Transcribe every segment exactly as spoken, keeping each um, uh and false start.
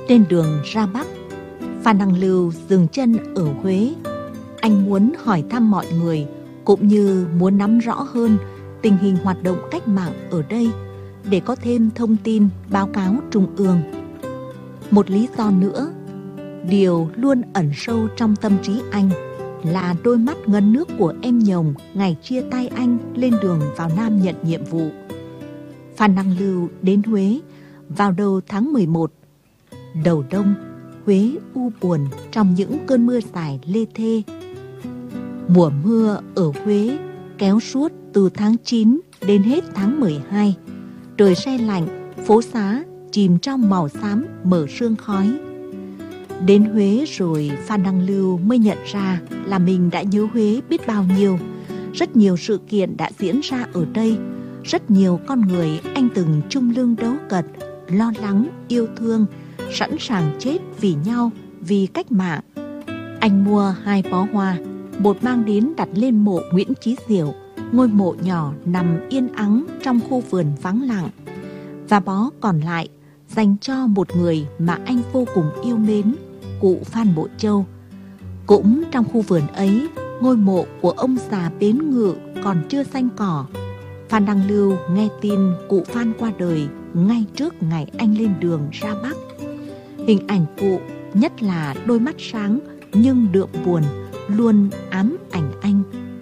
Trên đường ra Bắc, Phan Đăng Lưu dừng chân ở Huế. Anh muốn hỏi thăm mọi người, cũng như muốn nắm rõ hơn tình hình hoạt động cách mạng ở đây để có thêm thông tin báo cáo trung ương. Một lý do nữa, điều luôn ẩn sâu trong tâm trí anh là đôi mắt ngấn nước của em Nhồng ngày chia tay anh lên đường vào Nam nhận nhiệm vụ. Phan Đăng Lưu đến Huế vào đầu tháng mười một. Đầu đông, Huế u buồn trong những cơn mưa dài lê thê. Mùa mưa ở Huế kéo suốt từ tháng chín đến hết tháng mười hai. Trời se lạnh, phố xá chìm trong màu xám mờ sương khói. Đến Huế rồi Phan Đăng Lưu mới nhận ra là mình đã nhớ Huế biết bao nhiêu. Rất nhiều sự kiện đã diễn ra ở đây. Rất nhiều con người anh từng chung lưng đấu cật, lo lắng, yêu thương, sẵn sàng chết vì nhau, vì cách mạng. Anh mua hai bó hoa, một mang đến đặt lên mộ Nguyễn Chí Diểu, ngôi mộ nhỏ nằm yên ắng trong khu vườn vắng lặng, và bó còn lại dành cho một người mà anh vô cùng yêu mến, cụ Phan Bội Châu. Cũng trong khu vườn ấy, ngôi mộ của ông già Bến Ngự còn chưa xanh cỏ. Phan Đăng Lưu nghe tin cụ Phan qua đời ngay trước ngày anh lên đường ra Bắc. Hình ảnh cụ, nhất là đôi mắt sáng nhưng đượm buồn, luôn ám ảnh anh.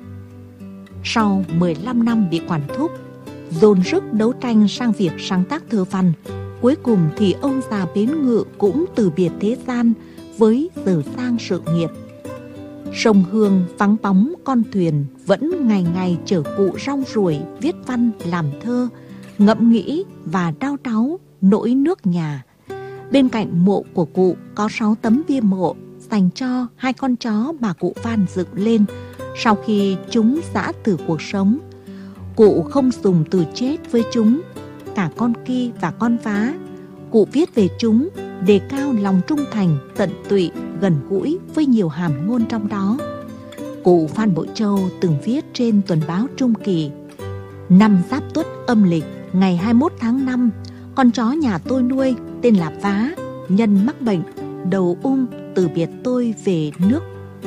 Sau mười lăm năm bị quản thúc, dồn sức đấu tranh sang việc sáng tác thơ văn, cuối cùng thì ông già Bến Ngự cũng từ biệt thế gian với dở dang sự nghiệp. Sông Hương vắng bóng con thuyền vẫn ngày ngày chở cụ rong ruổi viết văn làm thơ, ngẫm nghĩ và đau đáu nỗi nước nhà. Bên cạnh mộ của cụ có sáu tấm bia mộ dành cho hai con chó mà cụ Phan dựng lên sau khi chúng giã từ cuộc sống. Cụ không dùng từ chết với chúng, cả con Ki và con Vá. Cụ viết về chúng, đề cao lòng trung thành, tận tụy, gần gũi với nhiều hàm ngôn trong đó. Cụ Phan Bội Châu từng viết trên tuần báo Trung Kỳ: Năm Giáp Tuất âm lịch ngày hai mươi mốt tháng năm, con chó nhà tôi nuôi tên là Vá, nhân mắc bệnh đầu ung từ biệt tôi về nước.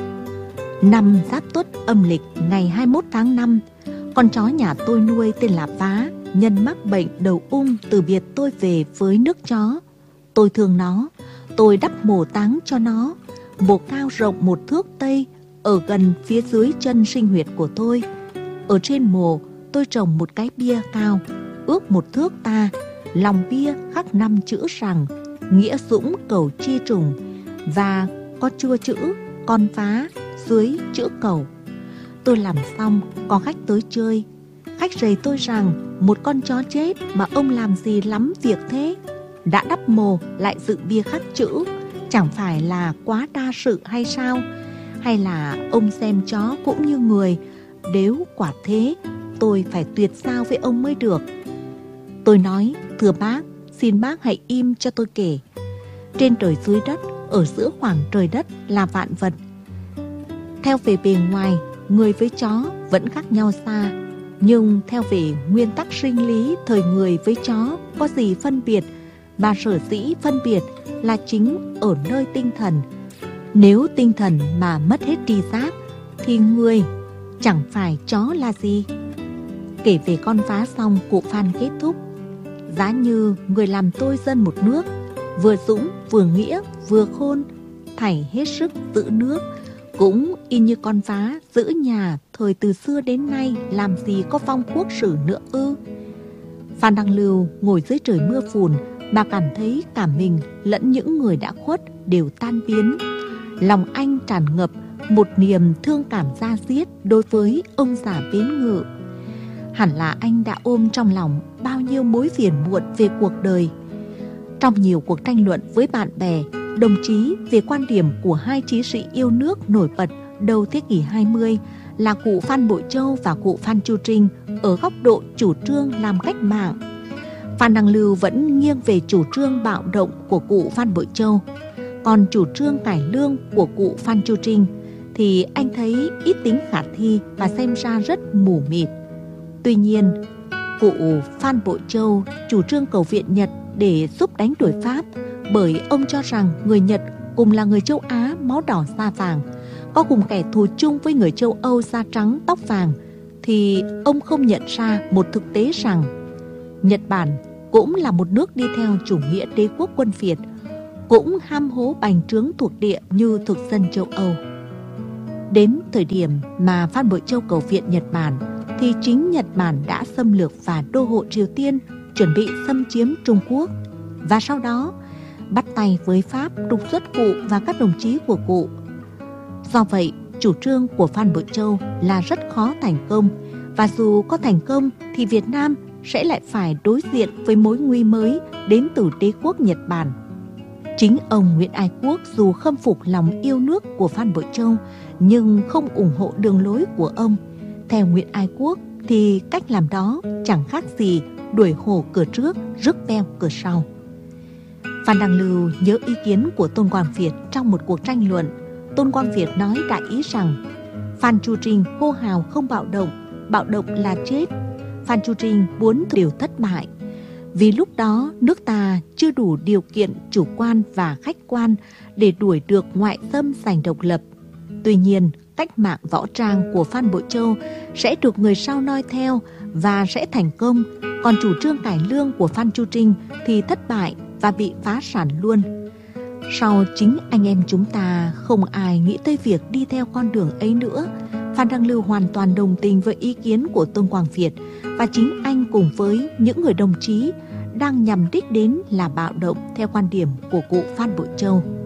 Năm Giáp Tuất âm lịch ngày hai mươi mốt tháng năm, con chó nhà tôi nuôi tên là Vá, nhân mắc bệnh đầu ung từ biệt tôi về với nước chó. Tôi thương nó, tôi đắp mồ táng cho nó, mồ cao rộng một thước tây ở gần phía dưới chân sinh huyệt của tôi. Ở trên mồ tôi trồng một cái bia cao, ước một thước ta, lòng bia khắc năm chữ rằng Nghĩa Dũng cầu chi trùng, và có chua chữ con Phá dưới chữ cầu. Tôi làm xong, có khách tới chơi. Khách rầy tôi rằng một con chó chết mà ông làm gì lắm việc thế? Đã đắp mồ lại dựng bia khắc chữ, chẳng phải là quá đa sự hay sao? Hay là ông xem chó cũng như người? Nếu quả thế, tôi phải tuyệt giao với ông mới được. Tôi nói: Thưa bác, xin bác hãy im cho tôi kể. Trên trời dưới đất, ở giữa khoảng trời đất là vạn vật. Theo về bề ngoài, người với chó vẫn khác nhau xa, nhưng theo về nguyên tắc sinh lý, thời người với chó có gì phân biệt, mà sở dĩ phân biệt là chính ở nơi tinh thần. Nếu tinh thần mà mất hết tri giác thì người chẳng phải chó là gì. Kể về con Phá xong, cụ Phan kết thúc: Giá như người làm tôi dân một nước, vừa dũng vừa nghĩa vừa khôn, thảy hết sức giữ nước, cũng y như con Phá giữ nhà thời từ xưa đến nay, làm gì có phong quốc sử nữa ư? Phan Đăng Lưu ngồi dưới trời mưa phùn mà cảm thấy cả mình lẫn những người đã khuất đều tan biến. Lòng anh tràn ngập một niềm thương cảm da diết đối với ông già Bến Ngự. Hẳn là anh đã ôm trong lòng bao nhiêu mối phiền muộn về cuộc đời. Trong nhiều cuộc tranh luận với bạn bè, đồng chí về quan điểm của hai chí sĩ yêu nước nổi bật đầu thế kỷ hai mươi là cụ Phan Bội Châu và cụ Phan Chu Trinh ở góc độ chủ trương làm cách mạng. Phan Đăng Lưu vẫn nghiêng về chủ trương bạo động của cụ Phan Bội Châu, còn chủ trương cải lương của cụ Phan Chu Trinh thì anh thấy ít tính khả thi và xem ra rất mù mịt. Tuy nhiên, cụ Phan Bội Châu chủ trương cầu viện Nhật để giúp đánh đuổi Pháp, bởi ông cho rằng người Nhật cùng là người châu Á máu đỏ da vàng, có cùng kẻ thù chung với người châu Âu da trắng tóc vàng, thì ông không nhận ra một thực tế rằng Nhật Bản cũng là một nước đi theo chủ nghĩa đế quốc quân Việt, cũng ham hố bành trướng thuộc địa như thực dân châu Âu. Đến thời điểm mà Phan Bội Châu cầu viện Nhật Bản, thì chính Nhật Bản đã xâm lược và đô hộ Triều Tiên, chuẩn bị xâm chiếm Trung Quốc, và sau đó bắt tay với Pháp trục xuất cụ và các đồng chí của cụ. Do vậy, chủ trương của Phan Bội Châu là rất khó thành công, và dù có thành công thì Việt Nam sẽ lại phải đối diện với mối nguy mới đến từ đế quốc Nhật Bản. Chính ông Nguyễn Ái Quốc dù khâm phục lòng yêu nước của Phan Bội Châu nhưng không ủng hộ đường lối của ông. Theo Nguyễn Ái Quốc thì cách làm đó chẳng khác gì đuổi hổ cửa trước, rước beo cửa sau. Phan Đăng Lưu nhớ ý kiến của Tôn Quang Việt trong một cuộc tranh luận. Tôn Quang Việt nói đại ý rằng Phan Chu Trinh hô hào không bạo động, bạo động là chết. Phan Chu Trinh muốn điều thất bại, vì lúc đó nước ta chưa đủ điều kiện chủ quan và khách quan để đuổi được ngoại xâm giành độc lập. Tuy nhiên, cách mạng võ trang của Phan Bội Châu sẽ được người sau noi theo và sẽ thành công, còn chủ trương cải lương của Phan Chu Trinh thì thất bại và bị phá sản luôn. Sau chính anh em chúng ta không ai nghĩ tới việc đi theo con đường ấy nữa. Phan Đăng Lưu hoàn toàn đồng tình với ý kiến của Tôn Quang Việt, và chính anh cùng với những người đồng chí đang nhằm đích đến là bạo động theo quan điểm của cụ Phan Bội Châu.